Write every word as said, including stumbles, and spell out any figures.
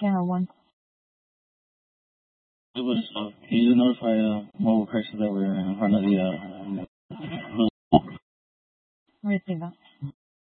Camera one. It was, uh, can you notify uh, mobile crisis that we're in front of the, uh, Receive that.